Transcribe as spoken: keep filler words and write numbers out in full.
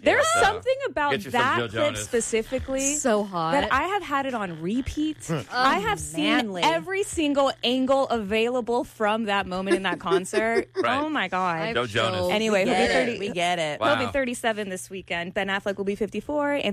There's so something about get you some that Joe clip Jonas. specifically So hot. that I have had it on repeat. I have manly. seen every single angle available from that moment in that concert. Right. Oh my God. Joe Jonas. Anyway, we he'll be get thirty. it. We get it. Wow. He'll be thirty-seven this weekend. Ben Affleck will be fifty-four, and